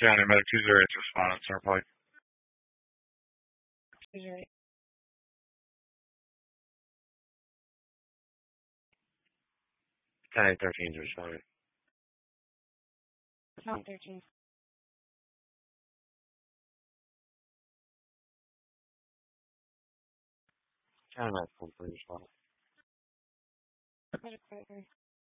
County Medic 208 responded, Turnpike. 208. County 13 is responding. Not 13. County Medic 13 responded. Medic 43.